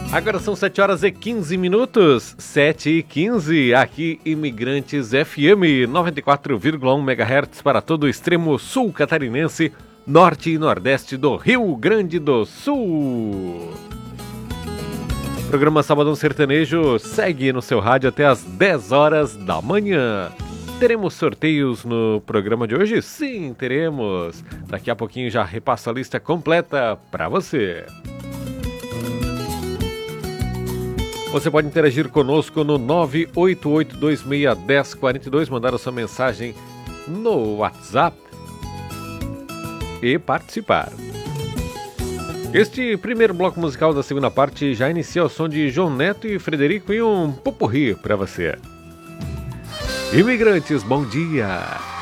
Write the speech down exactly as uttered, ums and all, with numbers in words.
Agora são sete horas e quinze minutos, sete e quinze, aqui Imigrantes F M, noventa e quatro vírgula um megahertz para todo o extremo sul catarinense, norte e nordeste do Rio Grande do Sul. O programa Sabadão Sertanejo segue no seu rádio até as dez horas da manhã. Teremos sorteios no programa de hoje? Sim, teremos. Daqui a pouquinho já repasso a lista completa para você. Você pode interagir conosco no nove oito oito dois seis um zero quatro dois, mandar a sua mensagem no WhatsApp e participar. Este primeiro bloco musical da segunda parte já inicia o som de João Neto e Frederico e um pupurri para você. Imigrantes, bom dia!